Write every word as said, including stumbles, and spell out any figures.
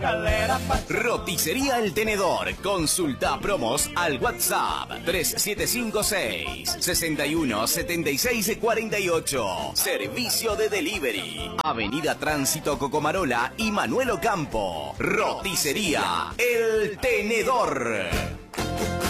escalera pa... Roticería El Tenedor. Consulta promos al WhatsApp tres siete cinco seis, seis uno siete seis cuatro ocho. Servicio de delivery. Avenida Tránsito Cocomarola y Manuel Ocampo. Roticería El Tenedor.